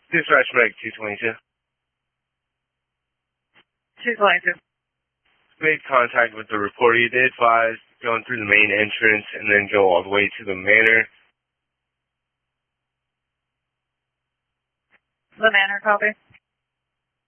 Dispatch Reg 222. 222. Made contact with the reporter. You did advise going through the main entrance and then go all the way to the manor. The manor, copy.